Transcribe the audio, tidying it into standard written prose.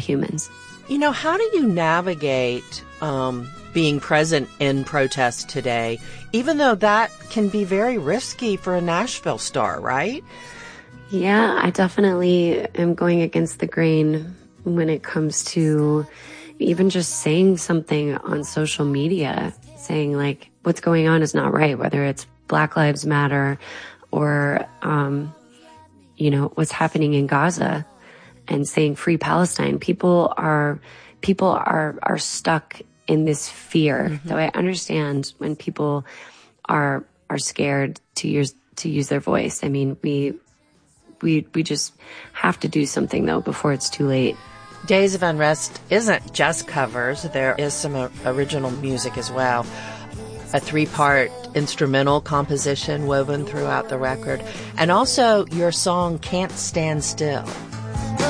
humans. How do you navigate being present in protest today, even though that can be very risky for a Nashville star, right? Yeah, I definitely am going against the grain when it comes to even just saying something on social media, saying like what's going on is not right, whether it's Black Lives Matter or, what's happening in Gaza, and saying free Palestine. People are stuck in this fear. Mm-hmm. Though I understand when people are scared to use their voice. I mean, we just have to do something though before it's too late. Days of Unrest isn't just covers. There is some original music as well. A 3-part instrumental composition woven throughout the record. And also your song Can't Stand Still.